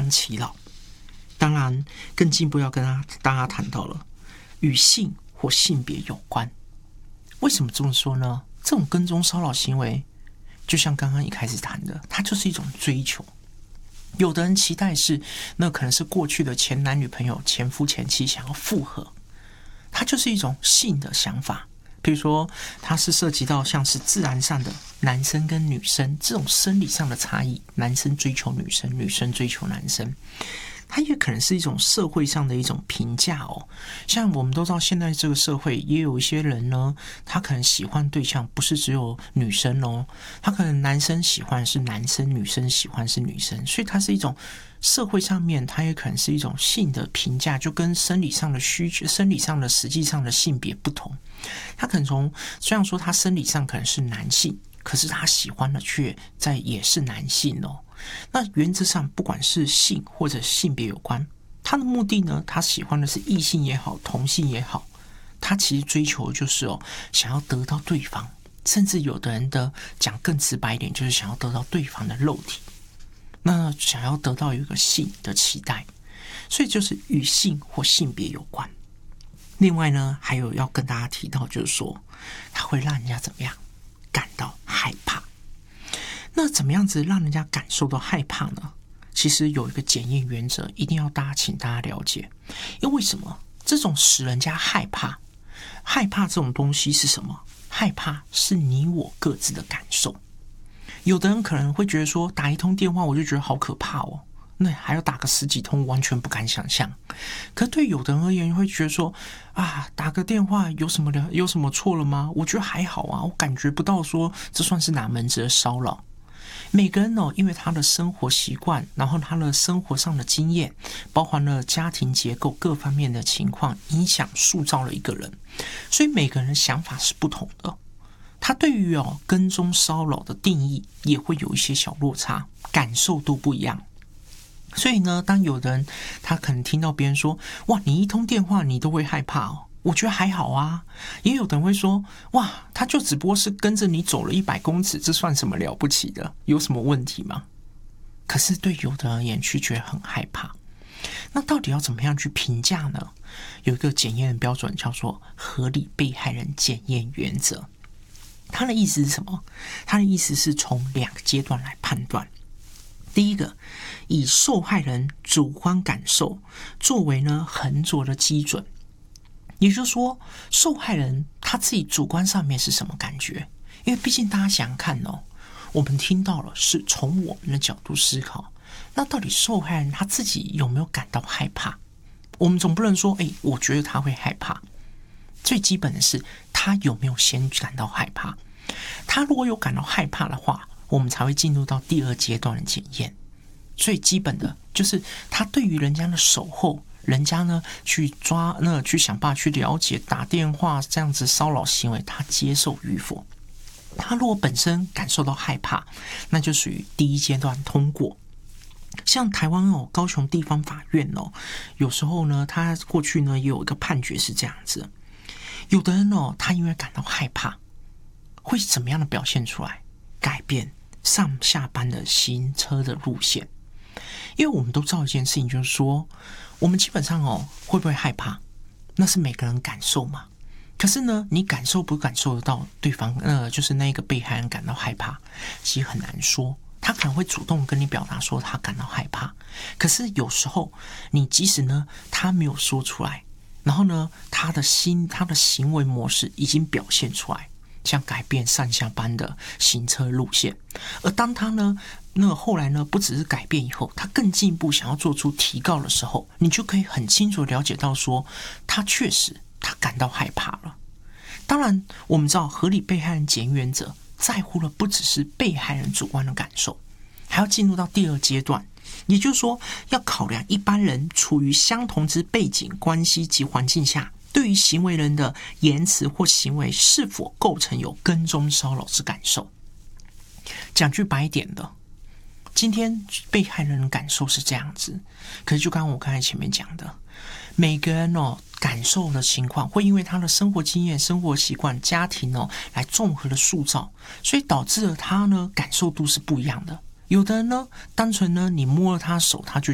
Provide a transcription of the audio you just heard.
长期老。当然，更进一步要跟大家谈到了与性或性别有关。为什么这么说呢？这种跟踪骚扰行为，就像刚刚一开始谈的，它就是一种追求。有的人期待是，那可能是过去的前男女朋友、前夫前妻想要复合，它就是一种性的想法。比如说，它是涉及到像是自然上的男生跟女生这种生理上的差异，男生追求女生，女生追求男生。它也可能是一种社会上的一种评价哦，像我们都知道，现在这个社会也有一些人呢，他可能喜欢对象不是只有女生哦，他可能男生喜欢是男生，女生喜欢是女生，所以它是一种社会上面，它也可能是一种性的评价，就跟生理上的需求、生理上的实际上的性别不同。他可能虽然说他生理上可能是男性，可是他喜欢的却也是男性哦。那原则上，不管是性或者性别有关，他的目的呢，他喜欢的是异性也好，同性也好，他其实追求就是想要得到对方，甚至有的人的讲更直白一点，就是想要得到对方的肉体，那想要得到一个性的期待，所以就是与性或性别有关。另外呢，还有要跟大家提到，就是说，它会让人家怎么样感到害怕。那怎么样子让人家感受到害怕呢？其实有一个检验原则，一定要请大家了解。因为什么？这种使人家害怕这种东西是什么？害怕是你我各自的感受。有的人可能会觉得说，打一通电话我就觉得好可怕哦，那还要打个10几通，完全不敢想象。可对有的人而言，会觉得说打个电话有什么错了吗？我觉得还好啊，我感觉不到说这算是哪门子的骚扰。每个人因为他的生活习惯，然后他的生活上的经验，包含了家庭结构各方面的情况，影响塑造了一个人，所以每个人的想法是不同的。他对于跟踪骚扰的定义也会有一些小落差，感受都不一样。所以呢，当有的人他可能听到别人说，哇，你一通电话你都会害怕哦，我觉得还好啊。也有的人会说，哇，他就只不过是跟着你走了100公尺，这算什么了不起的？有什么问题吗？可是对有的人而言，却觉得很害怕。那到底要怎么样去评价呢？有一个检验的标准叫做合理被害人检验原则。他的意思是什么？他的意思是从2个阶段来判断。第一个，以受害人主观感受作为衡酌的基准，也就是说，受害人他自己主观上面是什么感觉？因为毕竟大家想想看我们听到了是从我们的角度思考，那到底受害人他自己有没有感到害怕？我们总不能说，我觉得他会害怕。最基本的是他有没有先感到害怕？他如果有感到害怕的话，我们才会进入到第2阶段的检验。最基本的就是他对于人家的守候，人家呢去想办法去了解打电话这样子骚扰行为，他接受与否。他如果本身感受到害怕，那就属于第1阶段通过。像台湾高雄地方法院有时候呢，他过去呢也有一个判决是这样子，有的人他因为感到害怕，会怎么样的表现出来？改变上下班的行车的路线。因为我们都知道一件事情，就是说我们基本上会不会害怕，那是每个人感受嘛。可是呢，你感受不感受得到对方就是那个被害人感到害怕，其实很难说。他可能会主动跟你表达说他感到害怕，可是有时候你即使呢他没有说出来，然后呢他的行为模式已经表现出来，像改变上下班的行车路线。而当他呢后来呢不只是改变以后，他更进一步想要做出提告的时候，你就可以很清楚了解到说，他确实他感到害怕了。当然我们知道合理被害人检验原则在乎的不只是被害人主观的感受，还要进入到第2阶段，也就是说要考量一般人处于相同之背景关系及环境下，对于行为人的言辞或行为是否构成有跟踪骚扰之感受。讲句白一点的，今天被害人的感受是这样子，可是就我刚才前面讲的，每个人感受的情况会因为他的生活经验、生活习惯、家庭来综合的塑造，所以导致了他感受度是不一样的。有的人单纯你摸了他手，他就